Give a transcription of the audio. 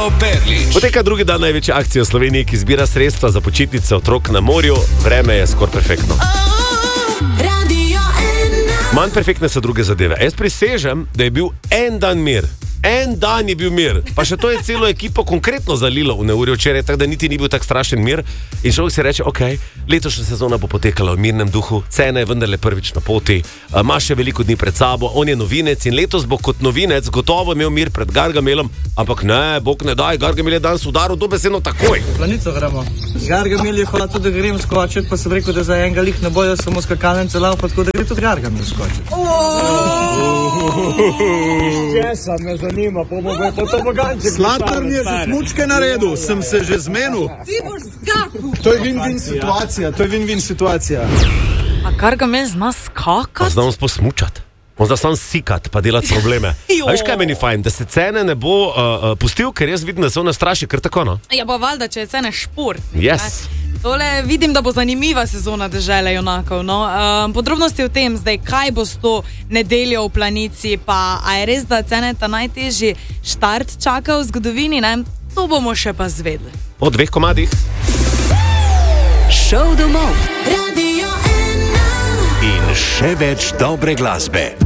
Rado Perlič. Poteka drugi dan največje akcije v Sloveniji, ki zbira sredstva za počitnice otrok na morju. Vreme je skoraj perfektno. Manj perfektne so druge zadeve. Jaz prisežem, da je bil en dan mir. En dan je bil mir. Pa še to je celo ekipo konkretno zalilo v neurju včeraj, tako da niti ni bil tak strašen mir. In človek si reče, ok, letošnja sezona bo potekala v mirnem duhu, cena je vendarle prvič na poti, ima še veliko dni pred sabo, on je novinec in letos bo kot novinec gotovo imel mir pred Gargamelom, ampak ne, bog ne daj, Gargamel je danes udaril dobesedno takoj. Planico gremo. Gargamel je hotel, da grem skočiti, pa sem rekel, da za enega lih ne bojo samo skakalnice laufa, tako da gre tudi Gargamel skočiti. Česa me zanima, Zlatar mi je za smučke naredil, sem se že zmenil. Ti boš skakal. To je win-win situacija, A Gargamel zna skakati? Znam sploh smučati. On zna sam sikati, pa delati probleme. A veš, kaj meni fajn? Da se cene ne bo pustil, ker jaz vidim, da se ona straši kar tako, no? Ja, pa valjda, če je cene šport. Yes. Tole vidim, da bo zanimiva sezona Dežele junakov. No? Podrobnosti o tem zdaj, kaj bo s to nedeljo v Planici, pa a je res, da cene ta najtežji štart čaka v zgodovini, ne? To bomo še pa zvedli. Po 2 komadih. Šov domov. Radio 1. In še več dobre glasbe.